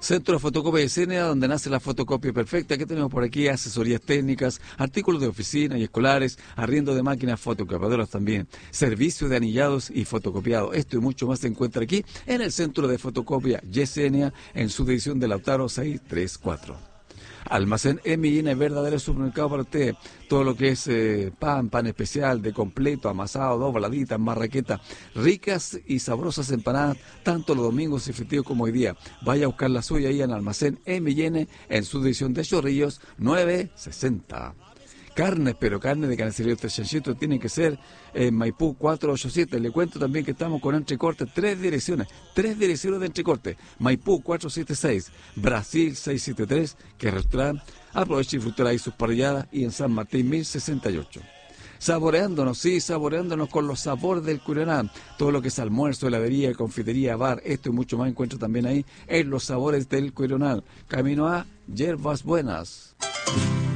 Centro de Fotocopia de Senia, donde nace la fotocopia perfecta. ¿Qué tenemos por aquí? Asesorías técnicas, artículos de oficina y escolares, arriendo de máquinas fotocopiadoras también, servicio de anillados y fotocopiado. Esto y mucho más se encuentra aquí en el Centro de Fotocopia Yesenia, en su división de Lautaro 634. Almacén M&N es verdadero supermercado para usted. Todo lo que es pan especial, de completo, amasado, dobladitas, marraquetas, ricas y sabrosas empanadas, tanto los domingos y festivos como hoy día. Vaya a buscar la suya ahí en Almacén M&N, en su división de Chorrillos 960. Carnes, pero carne de carnicería de Chanchito tiene que ser en Maipú 487. Le cuento también que estamos con entrecortes, tres direcciones de entrecorte. Maipú 476, Brasil 673, que es restaurante. Aproveche y disfrutar ahí sus parrilladas, y en San Martín 1068. Saboreándonos con los sabores del Curanán. Todo lo que es almuerzo, heladería, confitería, bar, esto y mucho más encuentro también ahí en los sabores del Curanán. Camino a Yerbas Buenas.